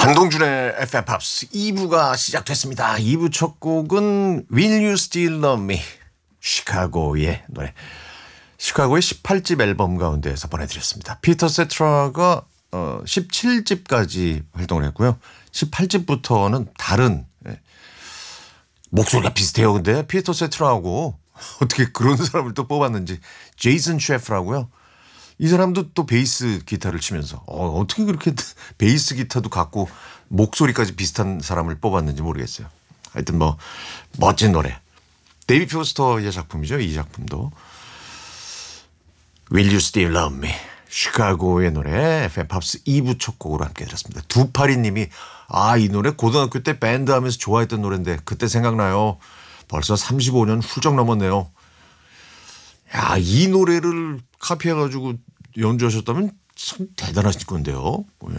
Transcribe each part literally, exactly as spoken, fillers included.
한동준의 에프엠 팝스 이 부가 시작됐습니다. 이 부 첫 곡은 Will You Still Love Me, 시카고의 노래. 시카고의 십팔 집 앨범 가운데에서 보내드렸습니다. 피터 세트라가 어, 십칠 집까지 활동을 했고요. 십팔 집부터는 다른, 예. 목소리가 비슷해요. 근데 피터 세트라하고 어떻게 그런 사람을 또 뽑았는지. 제이슨 셰프라고요. 이 사람도 또 베이스 기타를 치면서 어, 어떻게 그렇게 베이스 기타도 갖고 목소리까지 비슷한 사람을 뽑았는지 모르겠어요. 하여튼 뭐 멋진 노래. 데이비 포스터의 작품이죠. 이 작품도. Will You Still Love Me, 시카고의 노래. 에프엠 팝스 이 부 첫 곡으로 함께 들었습니다. 두파리 님이 아, 이 노래 고등학교 때 밴드 하면서 좋아했던 노래인데 그때 생각나요. 벌써 삼십오 년 훌쩍 넘었네요. 야, 이 노래를 카피해가지고 연주하셨다면 참 대단하실 건데요. 예.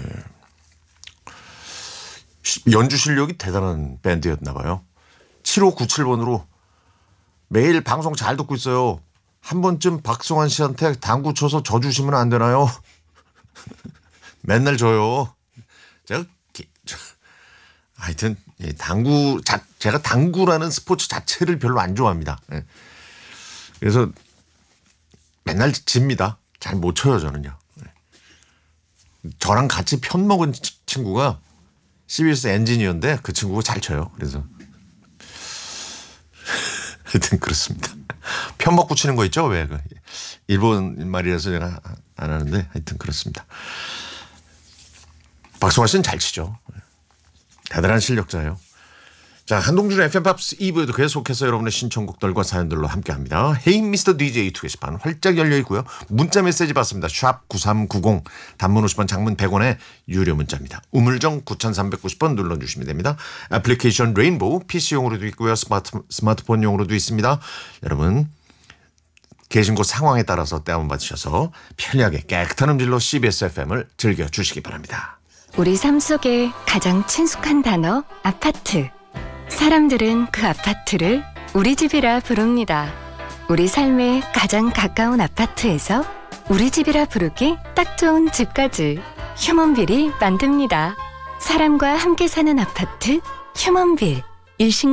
연주 실력이 대단한 밴드였나 봐요. 칠오구칠 번으로 매일 방송 잘 듣고 있어요. 한 번쯤 박성환 씨한테 당구 쳐서 져 주시면 안 되나요? 맨날 져요. 제가 하여튼 당구 자, 제가 당구라는 스포츠 자체를 별로 안 좋아합니다. 예. 그래서 맨날 집니다. 잘 못 쳐요, 저는요. 저랑 같이 편 먹은 친구가 씨비에스 엔지니어인데 그 친구가 잘 쳐요. 그래서 하여튼 그렇습니다. 편 먹고 치는 거 있죠? 왜? 일본 말이라서 제가 안 하는데 하여튼 그렇습니다. 박성환 씨는 잘 치죠. 대단한 실력자예요. 자, 한동준의 에프엠 팝스 이 부에도 계속해서 여러분의 신청곡들과 사연들로 함께합니다. 헤이 미스터 디제이 투 게시판 활짝 열려 있고요. 문자 메시지 받습니다. 샵 구삼구공, 단문 오십 원, 장문 백 원의 유료 문자입니다. 우물정 구삼구공 번 눌러주시면 됩니다. 애플리케이션 레인보우 피씨용으로도 있고요. 스마트, 스마트폰용으로도 있습니다. 여러분 계신 곳 상황에 따라서 다운받으셔서 편리하게 깨끗한 음질로 씨비에스 에프엠을 즐겨주시기 바랍니다. 우리 삶 속에 가장 친숙한 단어 아파트. 사람들은 그 아파트를 우리 집이라 부릅니다. 우리 삶에 가장 가까운 아파트에서 우리 집이라 부르기 딱 좋은 집까지 휴먼빌이 만듭니다. 사람과 함께 사는 아파트 휴먼빌. 일신